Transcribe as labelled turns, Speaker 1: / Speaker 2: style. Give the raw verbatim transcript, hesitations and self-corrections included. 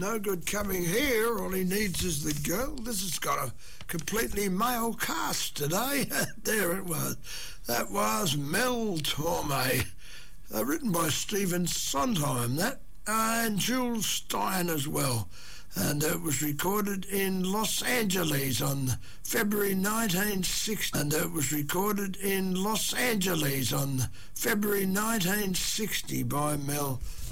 Speaker 1: no good coming here. All he needs is the girl. This has got a completely male cast today. There it was. That was Mel Torme. Uh, written by Stephen Sondheim, that. Uh, and Jules Stein as well. And it was recorded in Los Angeles on February nineteen sixty. And it was recorded in Los Angeles on February nineteen sixty by Mel